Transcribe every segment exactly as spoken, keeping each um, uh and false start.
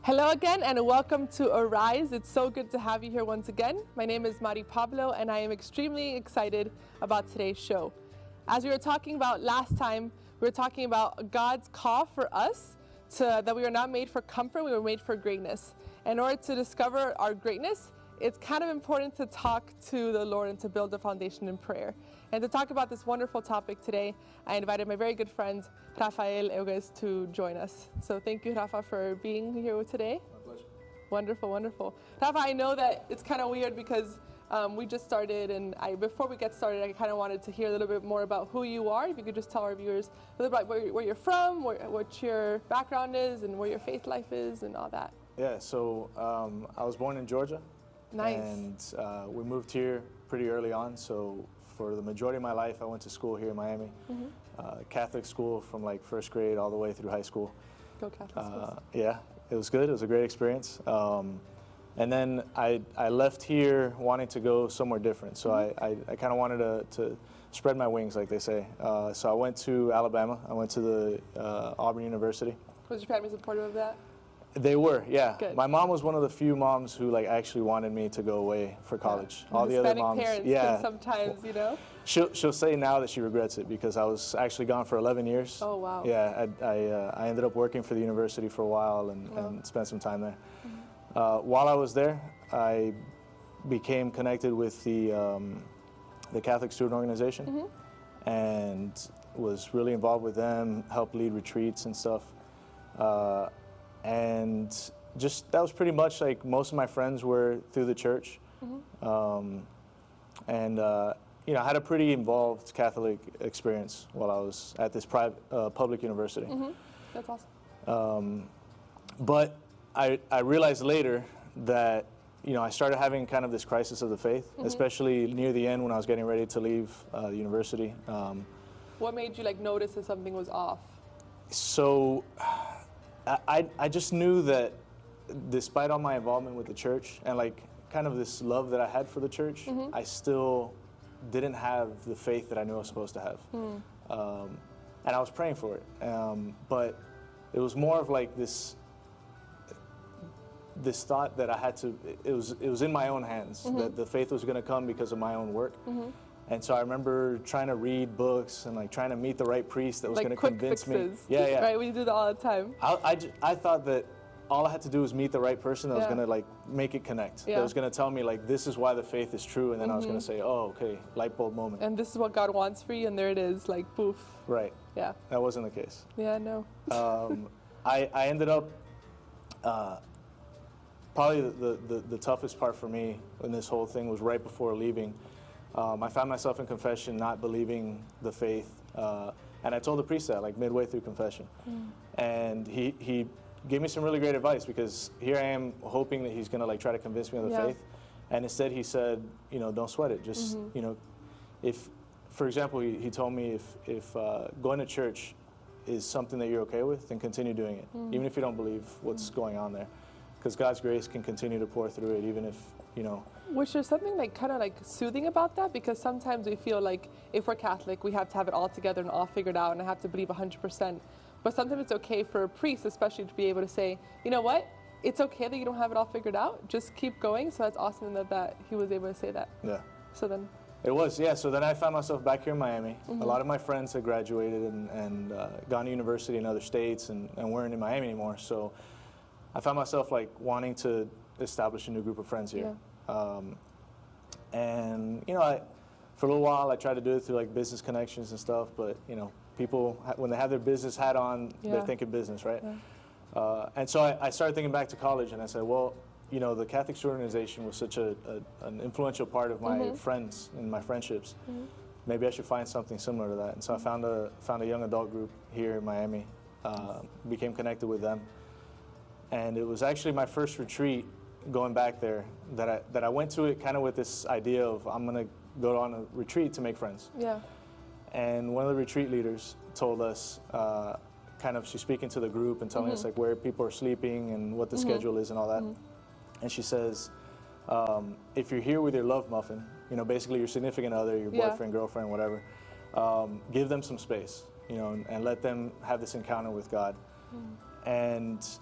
Hello again and welcome to Arise. It's so good to have you here once again. My name is Mari Pablo and I am extremely excited about today's show. As we were talking about last time, we were talking about God's call for us to, that we were not made for comfort, we were made for greatness. In order to discover our greatness, it's kind of important to talk to the Lord and to build a foundation in prayer. And to talk about this wonderful topic today, I invited my very good friend, Rafael Euges, to join us. So thank you, Rafa, for being here today. My pleasure. Wonderful, wonderful. Rafa, I know that it's kind of weird because um, we just started, and I, before we get started, I kind of wanted to hear a little bit more about who you are. If you could just tell our viewers a little bit about where, where you're from, where, what your background is, and where your faith life is, and all that. Yeah, so um, I was born in Georgia. Nice. And uh, we moved here pretty early on, so for the majority of my life, I went to school here in Miami. Mm-hmm. uh, Catholic school from like first grade all the way through high school. Go Catholic Uh, schools. yeah, it was good. It was a great experience. Um, and then I, I left here wanting to go somewhere different. So Mm-hmm. I, I, I kind of wanted to, to spread my wings, like they say. Uh, so I went to Alabama. I went to the uh, Auburn University. Was your family supportive of that? They were, yeah. Good. My mom was one of the few moms who like actually wanted me to go away for college. All the other Hispanic moms, parents yeah. can sometimes, you know? She'll she'll say now that she regrets it because I was actually gone for eleven years. Oh, wow. Yeah, I I, uh, I ended up working for the university for a while and, Wow. and spent some time there. Mm-hmm. Uh, while I was there, I became connected with the um, the Catholic Student Organization Mm-hmm. and was really involved with them, helped lead retreats and stuff. Uh, and just that was pretty much like most of my friends were through the church. Mm-hmm. Um, and uh, you know, I had a pretty involved Catholic experience while I was at this private uh, public university. Mm-hmm. That's awesome. Um, but I, I realized later that you know I started having kind of this crisis of the faith, Mm-hmm. especially near the end when I was getting ready to leave uh, the university. Um, What made you like notice that something was off? so I, I I just knew that despite all my involvement with the church and like kind of this love that I had for the church, Mm-hmm. I still didn't have the faith that I knew I was supposed to have. Mm. Um, and I was praying for it. Um, but it was more of like this this thought that I had to, it was it was in my own hands, Mm-hmm. that the faith was going to come because of my own work. Mm-hmm. And so I remember trying to read books and like trying to meet the right priest that was Like going to quick convince fixes. me. Yeah, yeah. Right, we do that all the time. I, I, ju- I thought that all I had to do was meet the right person that was Yeah. going to like make it connect. Yeah. That was going to tell me like this is why the faith is true, and then I was going to say, oh, okay, light bulb moment. And this is what God wants for you, and there it is, like poof. Right. Yeah. That wasn't the case. Yeah, no. Um, I, I ended up uh, probably the, the, the, the toughest part for me in this whole thing was right before leaving. Um, I found myself in confession not believing the faith, uh, and I told the priest that like midway through confession, Mm. and he he gave me some really great advice because here I am hoping that he's gonna like try to convince me of the Yeah. faith, and instead he said, you know, don't sweat it. Just Mhm. you know, if for example he, he told me if if uh, going to church is something that you're okay with, then continue doing it, Mm. even if you don't believe what's going on there, because God's grace can continue to pour through it, even if you know. Which there's something like kind of like soothing about that, because sometimes we feel like if we're Catholic, we have to have it all together and all figured out, and I have to believe one hundred percent. But sometimes it's okay for a priest, especially, to be able to say, you know what, it's okay that you don't have it all figured out. Just keep going. So that's awesome that, that he was able to say that. Yeah. So then, It was, yeah. So then I found myself back here in Miami. Mhm. A lot of my friends had graduated and, and uh, gone to university in other states and, and weren't in Miami anymore. So I found myself like wanting to establish a new group of friends here. Um, and, you know, I, for a little while I tried to do it through like business connections and stuff, but, you know, people, ha- when they have their business hat on, they're Yeah. thinking business, right? Yeah. Uh, and so I, I started thinking back to college, and I said, well, you know, the Catholic Student Organization was such a, a an influential part of my Mhm. friends and my friendships. Mhm. Maybe I should find something similar to that. And so I found a found a young adult group here in Miami, uh, became connected with them, and it was actually my first retreat going back there that I that I went to it kind of with this idea of I'm gonna go on a retreat to make friends. yeah. And one of the retreat leaders told us, uh, kind of, she's speaking to the group and telling us Mhm. like where people are sleeping and what the Mhm. schedule is and all that. Mhm. And she says, um, if you're here with your love muffin, you know, basically your significant other, your Yeah. boyfriend, girlfriend, whatever, um, give them some space, you know, and, and let them have this encounter with God. Mm. And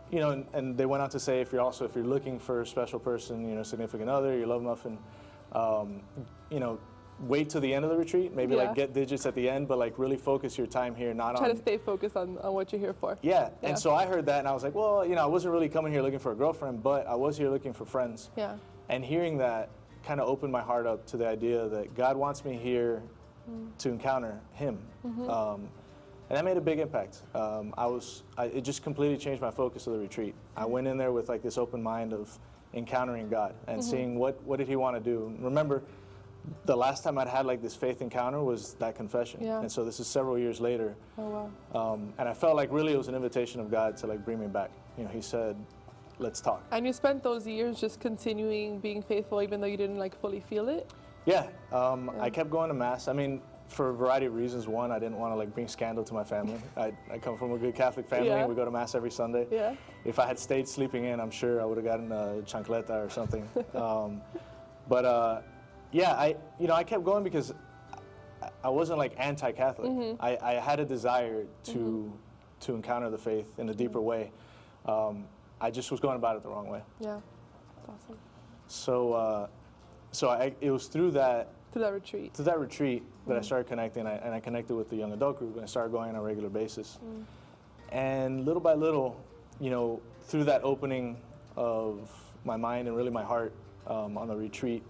you know, and, and they went on to say, if you're also, if you're looking for a special person, you know, significant other, your love muffin, um, you know, wait till the end of the retreat, maybe Yeah. like get digits at the end, but like really focus your time here, not Try on. to stay focused on, on what you're here for. Yeah. Yeah. And so I heard that and I was like, well, you know, I wasn't really coming here looking for a girlfriend, but I was here looking for friends. Yeah. And hearing that kind of opened my heart up to the idea that God wants me here mm. to encounter Him. Mm-hmm. um, and that made a big impact. Um, I was, I, it just completely changed my focus of the retreat. I went in there with like this open mind of encountering God and mm-hmm. seeing what, what did He want to do. Remember, the last time I'd had like this faith encounter was that confession. Yeah. And so this is several years later. Oh, wow. Um, and I felt like really it was an invitation of God to like bring me back. You know, He said, let's talk. And you spent those years just continuing being faithful even though you didn't like fully feel it? Yeah. Um, yeah. I kept going to Mass. I mean, for a variety of reasons. One, I didn't want to like bring scandal to my family. I, I come from a good Catholic family Yeah. and we go to Mass every Sunday. Yeah. If I had stayed sleeping in, I'm sure I would have gotten a chancleta or something. um, but uh, yeah, I you know I kept going because I, I wasn't like anti-Catholic. Mm-hmm. I, I had a desire to mm-hmm. to encounter the faith in a deeper mm-hmm. way. Um, I just was going about it the wrong way. Yeah, that's awesome. So uh, so I, it was through that To that retreat. to that retreat that mm. I started connecting, I, and I connected with the young adult group, and I started going on a regular basis. Mm. And little by little, you know, through that opening of my mind and really my heart um, on the retreat,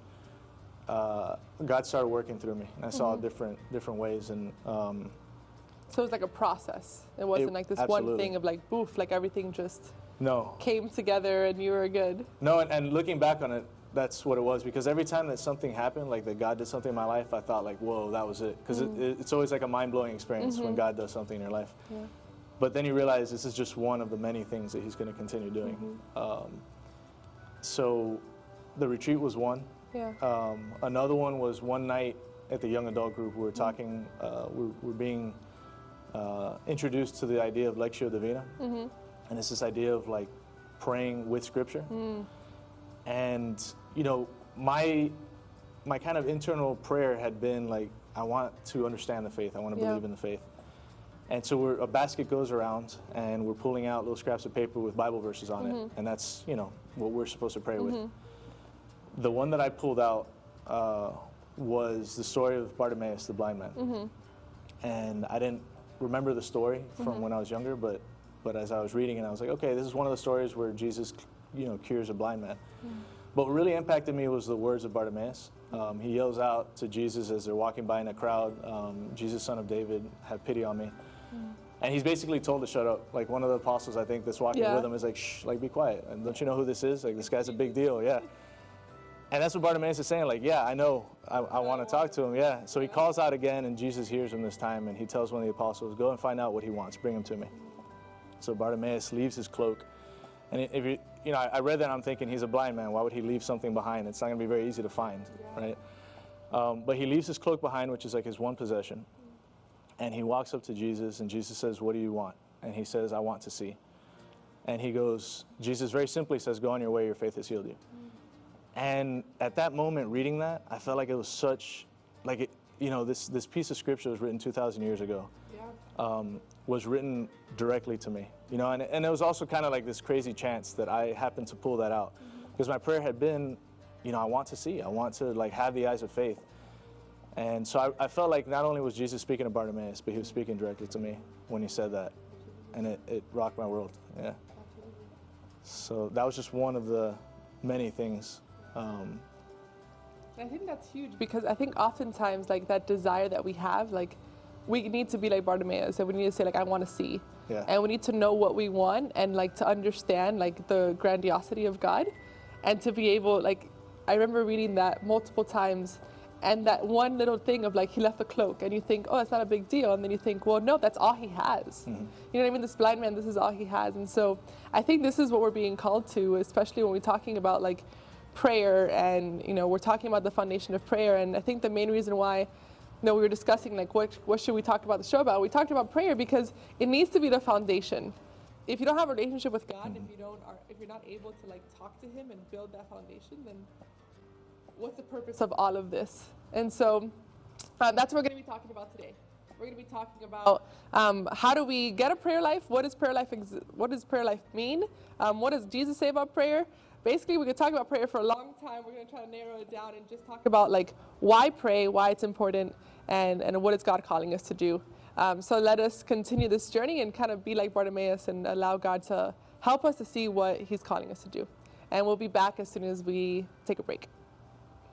uh, God started working through me, and I saw mm-hmm. different different ways. And um, so it was like a process. It wasn't it, like this absolutely. one thing of like boof, like everything just no came together and you were good. No, and, and looking back on it, that's what it was. Because every time that something happened, like that God did something in my life, I thought like, whoa, that was it. Because mm. it, it's always like a mind-blowing experience mm-hmm. when God does something in your life. Yeah. But then you realize this is just one of the many things that He's going to continue doing. Mm-hmm. Um, so the retreat was one. Yeah. Um, another one was one night at the young adult group. We were talking, uh, we're, we're being uh, introduced to the idea of Lectio Divina. Mm-hmm. And it's this idea of like praying with Scripture. Mm. And, you know, my my kind of internal prayer had been like, I want to understand the faith. I want to yeah. believe in the faith. And so we're, a basket goes around, and we're pulling out little scraps of paper with Bible verses on mm-hmm. it. And that's, you know, what we're supposed to pray mm-hmm. with. The one that I pulled out uh, was the story of Bartimaeus, the blind man. Mm-hmm. And I didn't remember the story from mm-hmm. when I was younger, but but as I was reading it, I was like, okay, this is one of the stories where Jesus, you know, cures a blind man. Mm-hmm. But what really impacted me was the words of Bartimaeus. Um, he yells out to Jesus as they're walking by in a crowd, um, Jesus, Son of David, have pity on me. Mm. And he's basically told to shut up. Like one of the apostles, I think, that's walking yeah. with him is like, shh, like be quiet. And don't you know who this is? Like this guy's a big deal, yeah. And that's what Bartimaeus is saying, like, yeah, I know, I, I want to talk to him, yeah. So he calls out again, and Jesus hears him this time, and he tells one of the apostles, go and find out what he wants, bring him to me. So Bartimaeus leaves his cloak. And if you, you know, I read that and I'm thinking he's a blind man. Why would he leave something behind? It's not going to be very easy to find, yeah. right? Um, but he leaves his cloak behind, which is like his one possession. And he walks up to Jesus, and Jesus says, what do you want? And he says, I want to see. And he goes, Jesus very simply says, go on your way, your faith has healed you. Mm. And at that moment, reading that, I felt like it was such, like, it, you know, this, this piece of scripture was written two thousand years ago. Yeah. Um, was written directly to me, you know, and, and it was also kind of like this crazy chance that I happened to pull that out, because mm-hmm. my prayer had been, you know, I want to see, I want to like have the eyes of faith. And so I, I felt like not only was Jesus speaking to Bartimaeus, but he was speaking directly to me when he said that, and it, it rocked my world, yeah. So that was just one of the many things. Um, I think that's huge, because I think oftentimes like that desire that we have, like, we need to be like Bartimaeus, and we need to say like, I want to see. Yeah. And we need to know what we want, and like to understand like the grandiosity of God, and to be able, like, I remember reading that multiple times, and that one little thing of like, he left the cloak, and you think, oh, it's not a big deal. And then you think, well, no, that's all he has. Mm-hmm. You know what I mean? This blind man, this is all he has. And so I think this is what we're being called to, especially when we're talking about like prayer, and, you know, we're talking about the foundation of prayer. And I think the main reason why, you know, we were discussing like what what should we talk about the show about? We talked about prayer because it needs to be the foundation. If you don't have a relationship with God, if you don't, are, if you're not able to like talk to Him and build that foundation, then what's the purpose of all of this? And so uh, that's what we're going to be talking about today. we're going to be talking about um, how do we get a prayer life? What does prayer life ex- What does prayer life mean? Um, what does Jesus say about prayer? Basically, we could talk about prayer for a long time. We're going to try to narrow it down and just talk about like why pray, why it's important, and, and what is God calling us to do. Um, so let us continue this journey and kind of be like Bartimaeus and allow God to help us to see what he's calling us to do. And we'll be back as soon as we take a break.